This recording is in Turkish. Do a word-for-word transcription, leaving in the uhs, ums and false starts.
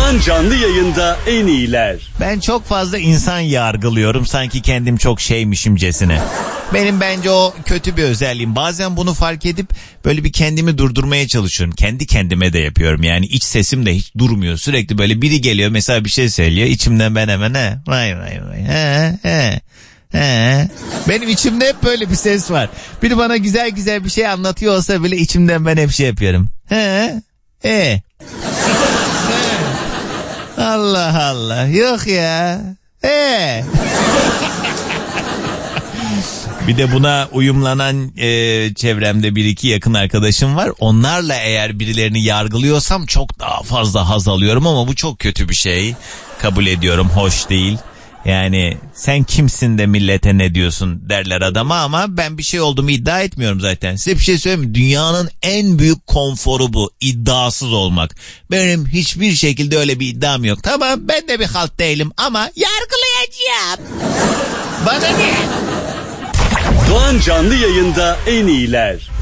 Doğan Canlı Yayında en iyiler. Ben çok fazla insan yargılıyorum, sanki kendim çok şeymişimcesine. Benim bence o kötü bir özelliğim. Bazen bunu fark edip böyle bir kendimi durdurmaya çalışıyorum. Kendi kendime de yapıyorum. Yani iç sesim de hiç durmuyor. Sürekli böyle biri geliyor mesela, bir şey söylüyor. İçimden ben hemen he vay vay vay he he he. Benim içimde hep böyle bir ses var. Biri bana güzel güzel bir şey anlatıyor olsa bile içimden ben hep şey yapıyorum. He he. Allah Allah, yok ya. He. Bir de buna uyumlanan e, çevremde bir iki yakın arkadaşım var. Onlarla eğer birilerini yargılıyorsam çok daha fazla haz alıyorum ama bu çok kötü bir şey. Kabul ediyorum, hoş değil. Yani sen kimsin de millete ne diyorsun derler adama, ama ben bir şey olduğumu iddia etmiyorum zaten. Size bir şey söyleyeyim mi? Dünyanın en büyük konforu bu. İddiasız olmak. Benim hiçbir şekilde öyle bir iddiam yok. Tamam, ben de bir halt değilim ama yargılayacağım. Bana ne? Doğan Canlı Yayında en iyiler.